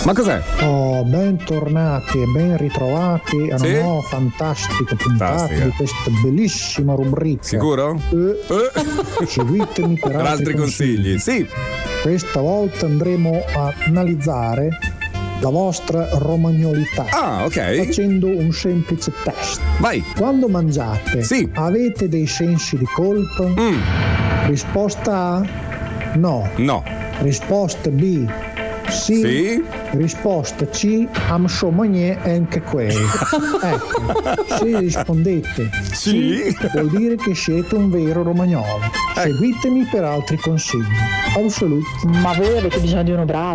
Ma cos'è? Oh, bentornati e ben ritrovati a una nuova fantastica puntata di questa bellissima rubrica. Sicuro? Seguitemi per altri consigli. Sì. Questa volta andremo a analizzare la vostra romagnolità. Ah, ok. Facendo un semplice test. Vai. Quando mangiate, avete dei sensi di colpa? Risposta A: no. No. Risposta B: sì. Risposta C: am somagné anche quelli. Ecco, se rispondete sì, vuol dire che siete un vero romagnolo. Seguitemi per altri consigli. Absoluto. Ma voi avete bisogno di uno bravo.